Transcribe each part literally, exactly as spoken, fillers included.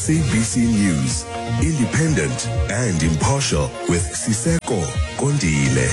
S A B C News, independent and impartial with Siseko Kondile.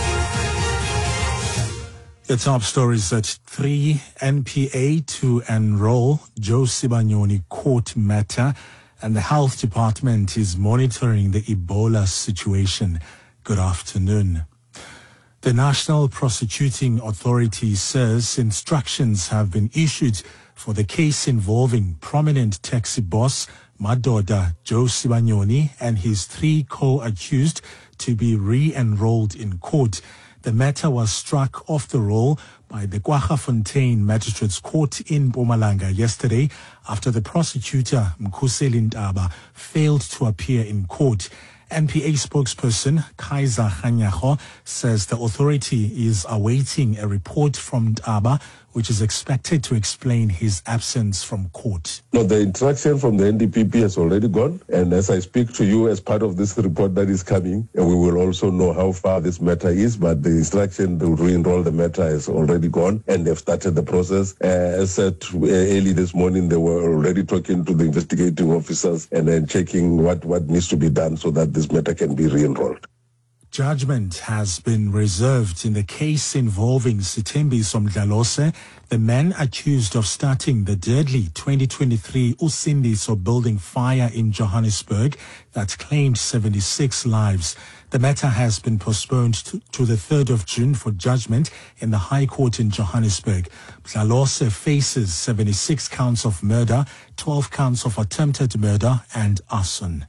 The top stories at three. N P A to enroll Joe Sibanyoni court matter, and the health department is monitoring the Ebola situation. Good afternoon. The National Prosecuting Authority says instructions have been issued for the case involving prominent taxi boss Madoda Joe Sibanyoni and his three co-accused to be re-enrolled in court. The matter was struck off the roll by the Kwaggafontein Magistrates Court in Mpumalanga yesterday after the prosecutor, Mkhuseli Ntaba, failed to appear in court. N P A spokesperson Kaiser Kganyago says the authority is awaiting a report from Ntaba, which is expected to explain his absence from court. No, the instruction from the N D P P has already gone, and as I speak to you, as part of this report that is coming, we will also know how far this matter is, but the instruction to re-enroll the matter has already gone, and they've started the process. Uh, as said uh, early this morning, they were already talking to the investigating officers and then checking what, what needs to be done so that this matter can be re-enrolled. Judgment has been reserved in the case involving Sithembiso Mdlalose, the man accused of starting the deadly twenty twenty-three Usindiso building fire in Johannesburg that claimed seventy-six lives. The matter has been postponed to, to the third of June for judgment in the High Court in Johannesburg. Mdlalose faces seventy-six counts of murder, twelve counts of attempted murder and arson.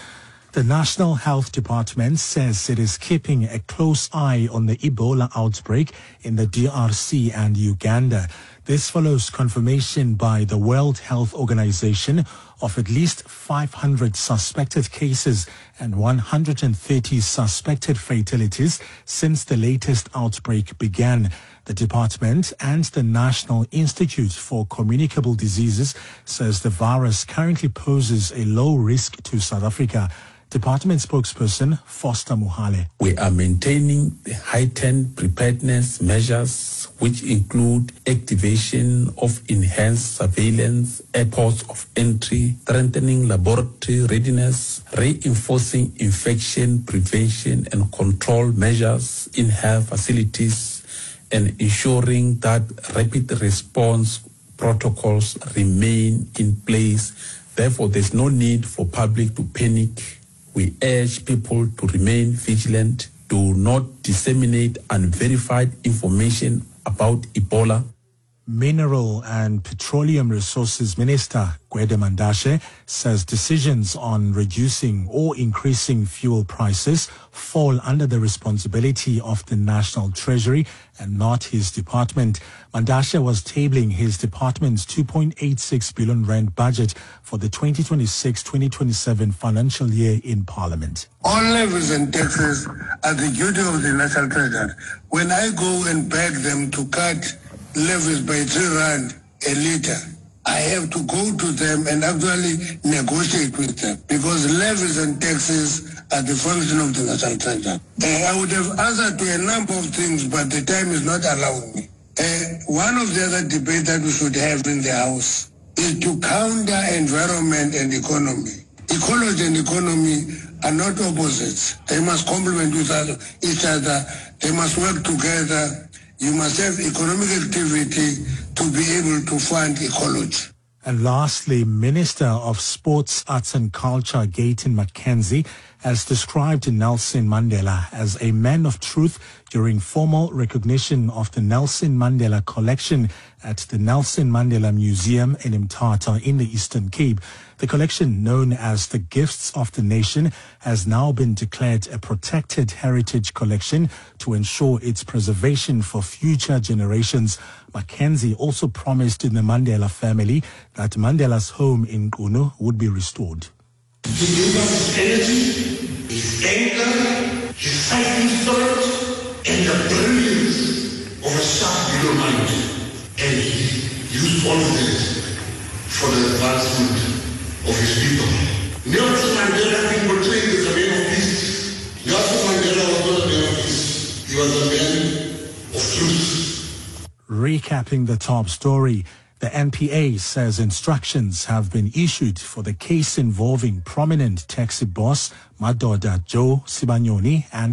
The National Health Department says it is keeping a close eye on the Ebola outbreak in the D R C and Uganda. This follows confirmation by the World Health Organization of at least five hundred suspected cases and one hundred thirty suspected fatalities since the latest outbreak began. The department and the National Institute for Communicable Diseases says the virus currently poses a low risk to South Africa. Department spokesperson Foster Muhale. We are maintaining the heightened preparedness measures, which include activation of enhanced surveillance at ports of entry, strengthening laboratory readiness, reinforcing infection prevention and control measures in health facilities, and ensuring that rapid response protocols remain in place. Therefore, there's no need for public to panic. We urge people to remain vigilant, do not disseminate unverified information about Ebola. Mineral and Petroleum Resources Minister Gwede Mantashe says decisions on reducing or increasing fuel prices fall under the responsibility of the National Treasury and not his department. Mantashe was tabling his department's two point eight six billion rand budget for the twenty twenty-six twenty twenty-seven financial year in Parliament. All levies and taxes are the duty of the National Treasury. When I go and beg them to cut levies by three rand a litre, I have to go to them and actually negotiate with them because levies and taxes are the function of the National Treasury. Uh, I would have answered to a number of things, but the time is not allowing me. Uh, one of the other debates that we should have in the House is to counter environment and economy. Ecology and economy are not opposites. They must complement each other. They must work together. You must have economic activity to be able to fund ecology. And lastly, Minister of Sports, Arts and Culture, Gayton McKenzie, has described Nelson Mandela as a man of truth during formal recognition of the Nelson Mandela collection at the Nelson Mandela Museum in Mthatha in the Eastern Cape. The collection, known as the Gifts of the Nation, has now been declared a protected heritage collection to ensure its preservation for future generations. Mackenzie also promised in the Mandela family that Mandela's home in Qunu would be restored. He gave us his energy, his anger, his fighting spirit, and the brilliance of a sharp little mind. And he used all of this for the advancement of his people. Nelson Mandela being portrayed as a man of peace. Nelson Mandela was not a man of peace. He was a man of truth. Recapping the top story, The N P A says instructions have been issued for the case involving prominent taxi boss Madoda Joe Sibanyoni and